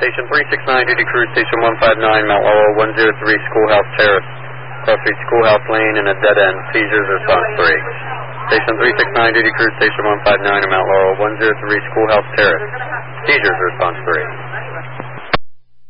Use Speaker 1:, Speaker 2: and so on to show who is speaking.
Speaker 1: Station 369, duty crew, Station 159, Mount Laurel, 103 Schoolhouse Terrace. Cross Street Schoolhouse Lane and a dead end. Seizures, response 3. Station 369, duty crew, Station 159 in Mount Laurel, 103 Schoolhouse Terrace. Seizures, response 3.